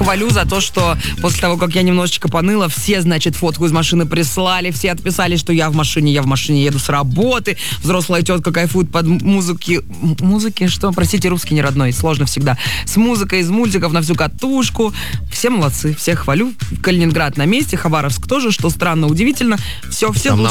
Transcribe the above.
Хвалю за то, что после того, как я немножечко поныла, все, значит, фотку из машины прислали, все отписали, что я в машине еду с работы, взрослая тетка кайфует под музыки, что? Простите, русский не родной, сложно всегда. С музыкой из мультиков на всю катушку. Все молодцы, всех хвалю. Калининград на месте, Хабаровск тоже, что странно, удивительно. Все Там